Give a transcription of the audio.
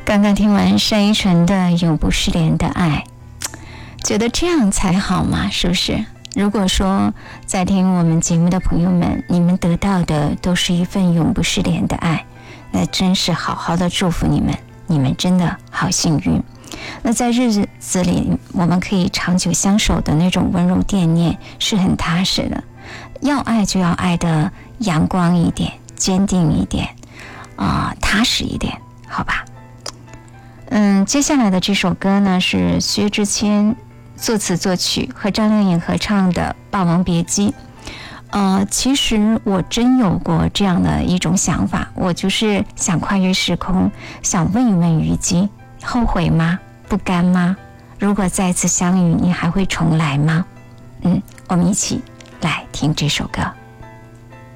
刚刚听完单依纯的《永不失联的爱》，觉得这样才好嘛，是不是？如果说在听我们节目的朋友们，你们得到的都是一份永不失联的爱，那真是好好的祝福你们，你们真的好幸运。那在日子里我们可以长久相守的那种温柔惦念是很踏实的，要爱就要爱的阳光一点，坚定一点踏实一点，好吧。接下来的这首歌呢是薛之谦作词作曲和张靓颖合唱的《霸王别姬》。其实我真有过这样的一种想法，我就是想跨越时空，想问一问虞姬，后悔吗？不甘吗？如果再次相遇，你还会重来吗？我们一起来听这首歌。